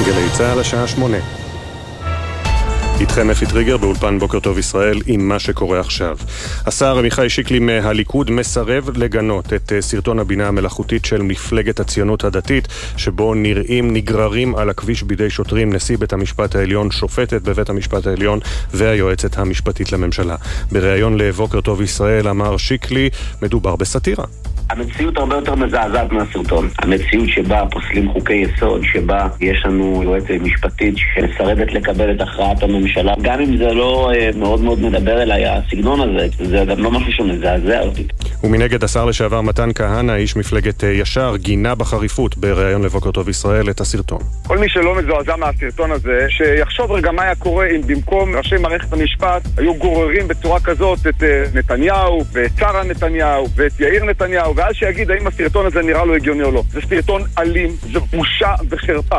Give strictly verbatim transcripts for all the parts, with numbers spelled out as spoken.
גלי צהל השעה שמונה. איתכם אפי טריגר באולפן בוקר טוב ישראל עם מה שקורה עכשיו. השר עמיחי שיקלי מהליכוד מסרב לגנות את סרטון הבינה המלאכותית של מפלגת הציונות הדתית, שבו נראים נגררים על הכביש בידי שוטרים נשיא בית המשפט העליון, שופטת בבית המשפט העליון והיועצת המשפטית לממשלה. בריאיון לבוקר טוב ישראל אמר שיקלי, מדובר בסטירה. המציאות הרבה יותר מזעזעת מהסרטון. המציאות שבה פוסלים חוקי יסוד, שבה יש לנו יועצת משפטית שמסרבת לקבל את הכרעת הממשלה. גם אם זה לא מאוד מאוד מדבר אליי, הסגנון הזה, זה גם לא משהו שמזעזע אותי. ומנגד השר לשעבר מתן כהנא, איש מפלגת ישר, גינה בחריפות בריאיון לבוקר טוב ישראל את הסרטון. כל מי שלא מזועזע מהסרטון הזה, שיחשוב רגע מה היה קורה אם במקום ראשי מערכת המשפט היו גוררים בצורה כזאת את נתניהו ואת שרה נתניהו ואת יאיר נתניהו, ואז שיגיד האם הסרטון הזה נראה לו הגיוני או לא. זה סרטון אלים, זה בושה וחרפה.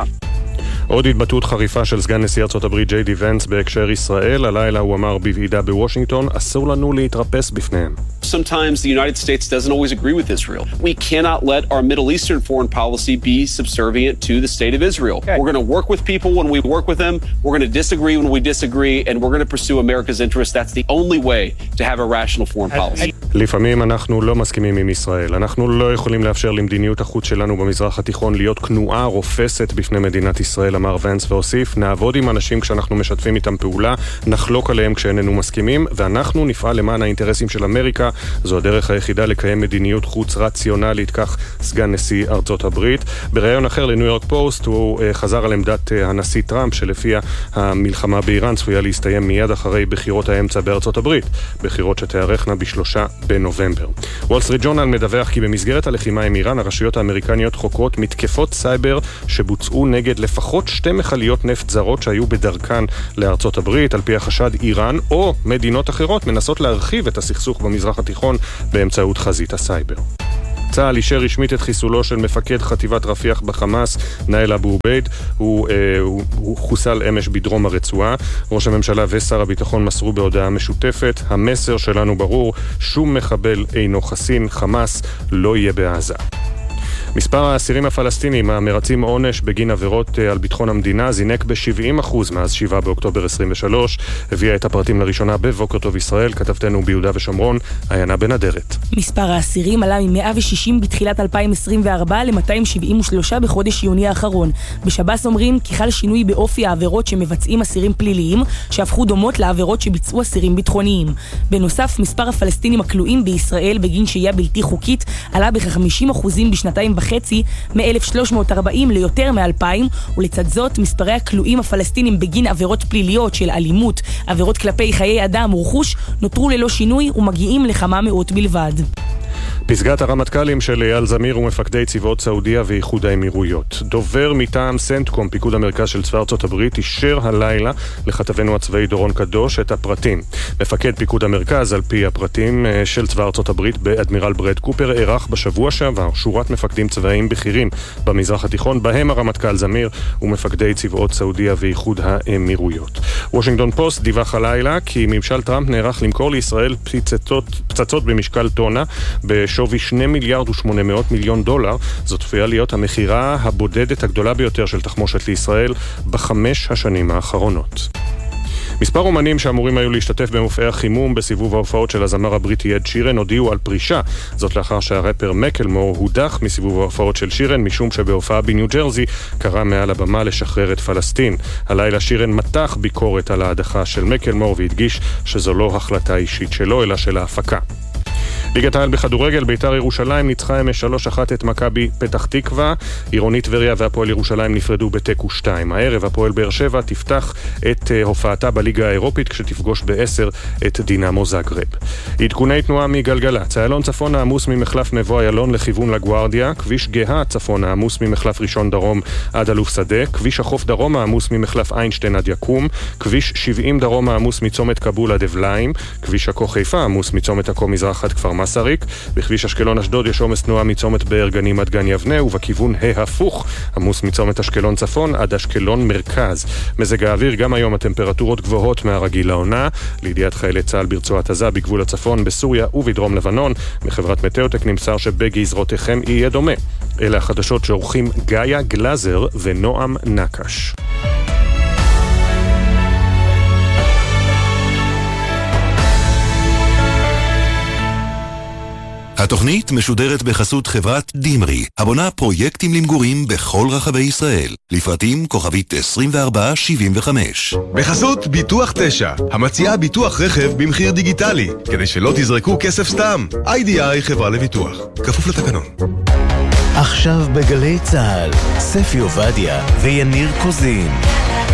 עוד התבטאות חריפה של סגן נשיא ארצות הברית ג'יי די ונס בהקשר ישראל. הלילה הוא אמר בוועידה בוושינגטון, אסור לנו להתרפס בפניהם. Sometimes the United States doesn't always agree with Israel. We cannot let our Middle Eastern foreign policy be subservient to the state of Israel. Okay. We're going to work with people when we work with them. We're going to disagree when we disagree, and we're going to pursue America's interests. That's the only way to have a rational foreign policy. לפעמים אנחנו לא מסכימים עם ישראל. אנחנו לא יכולים לאפשר למדיניות החוץ שלנו במזרח התיכון להיות כנועה רופסת בפני מדינת ישראל, אמר ונס והוסיף, נעבוד עם אנשים כשאנחנו משתפים איתם פעולה, נחלוק עליהם כשאיננו מסכימים, ואנחנו נפעל למען האינטרסים של אמריקה. זו הדרך היחידה לקיים מדיניות חוץ רציונלית, כך סגן נשיא ארצות הברית. בראיון אחר לניו יורק פוסט הוא חזר על עמדת הנשיא טראמפ, שלפיה המלחמה באיראן צפויה להסתיים מיד אחרי בחירות האמצע בארצות הברית, בחירות שתארכנה בשלושה בנובמבר. וול סטריט ג'ורנל מדווח כי במסגרת הלחימה עם איראן, הרשויות האמריקניות חוקרות מתקפות סייבר שבוצעו נגד לפחות שתי מכליות נפט זרות שהיו בדרכן לארצות הברית. על פי החשד, איראן או מדינות אחרות מנסות להרחיב את הסכסוך במזרח התיכון באמצעות חזית הסייבר. צה"ל אישר רשמית את חיסולו של מפקד חטיבת רפיח בחמאס, נאיל אבו עובייד. הוא, אה, הוא, הוא חוסל אמש בדרום הרצועה. ראש הממשלה ושר הביטחון מסרו בהודעה משותפת, המסר שלנו ברור, שום מחבל אינו חסין, חמאס לא יהיה בעזה. מספר האסירים הפלסטינים המרצים עונש בגין עבירות על ביטחון המדינה זינק ב-שבעים אחוז מאז שבעה באוקטובר עשרים ושלוש. הביאה את הפרטים לראשונה בבוקר טוב ישראל, כתבתנו ביהודה ושומרון, עיינה בנדרת. מספר האסירים עלה מ-מאה ושישים בתחילת אלפיים עשרים וארבע ל-מאתיים שבעים ושלוש בחודש יוני האחרון. בשב"ס אומרים כי חל שינוי באופי העבירות שמבצעים אסירים פליליים, שהפכו דומות לעבירות שביצעו אסירים ביטחוניים. בנוסף, מספר הפלסטינים הכלואים בישראל בגין שהייה בלתי חוקית עלה בכ-חמישים אחוז בשנתיים וחצי, מ-אלף שלוש מאות וארבעים ליותר מ-אלפיים, ולצד זאת מספרי הכלואים הפלסטינים בגין עבירות פליליות של אלימות, עבירות כלפי חיי אדם ורכוש, נותרו ללא שינוי ומגיעים לכמה מאות בלבד. פסגת הרמטכ"לים של אייל זמיר ומפקדי צבאות סעודיה ואיחוד האמירויות. דובר מטעם סנטקום, פיקוד המרכז של צבא ארצות הברית, אישר הלילה לכתבנו הצבאי דורון קדוש את הפרטים. מפקד פיקוד המרכז, על פי הפרטים של צבא ארצות הברית, באדמירל ברד קופר, ערך בשבוע שעבר שורת מפקדים צבאיים בכירים במזרח התיכון, בהם הרמטכ"ל זמיר ומפקדי צבאות סעודיה ואיחוד האמירויות. וושינגטון פוסט דיווח הלילה כי ממשל טראמפ נערך למכור לישראל פצצות, פצצות במשקל טונה בשווי שני מיליארד ושמונה מאות מיליון דולר. זאת צפויה להיות המחירה הבודדת הגדולה ביותר של תחמושת לישראל בחמש השנים האחרונות. מספר אומנים שאמורים היו להשתתף במופעי החימום בסיבוב ההופעות של הזמר הבריטי אד שירן הודיעו על פרישה. זאת לאחר שהרפר מקלמור הודח מסיבוב ההופעות של שירן, משום שבהופעה בניו ג'רזי קרא מעל הבמה לשחרר את פלסטין. הלילה שירן מתח ביקורת על ההדחה של מקלמור והדגיש שזו לא החלטה אישית שלו אלא של ההפקה. ליגת העל בכדורגל, ביתר ירושלים ניצחה אמש שלוש אחת את מכבי פתח תקווה. עירוני טבריה והפועל ירושלים נפרדו בתיקו שתיים. הערב הפועל באר שבע תפתח את הופעתה בליגה האירופית כשתפגוש בעשר את דינמו זאגרב. עדכוני תנועה מגלגלצ. איילון צפון העמוס ממחלף מבוא איילון לכיוון לגוארדיה, כביש גאה צפון העמוס ממחלף ראשון דרום עד אלוף שדה, כביש החוף דרום העמוס ממחלף איינשטיין עד יקום, כביש שבעים דרום העמוס מצומת קבול עד אבליים, כביש עכו חיפה העמוס מצומת עכו מזרח עד כפר מסריק. בכביש אשקלון אשדוד יש עומס תנועה מצומת באר גנים עד גן יבנה, ובכיוון ההפוך עמוס מצומת אשקלון צפון עד אשקלון מרכז. מזג האוויר, גם היום הטמפרטורות גבוהות מהרגיל לעונה. לידיעת חיילי צה"ל ברצועת עזה, בגבול הצפון, בסוריה ובדרום לבנון, מחברת מטאוטק נמסר שבגזרותיכם יהיה דומה. אלה החדשות שעורכים גאיה גלזר ונועם נקש. התוכנית משודרת בחסות חברת דימרי, הבונה פרויקטים למגורים בכל רחבי ישראל. לפרטים כוכבית עשרים וארבע שבעים וחמש. בחסות ביטוח תשע, המציעה ביטוח רכב במחיר דיגיטלי, כדי שלא תזרקו כסף סתם. איי די איי חברה לביטוח, כפוף לתקנון. עכשיו בגלי צהל, ספי עובדיה ויניר קוזין.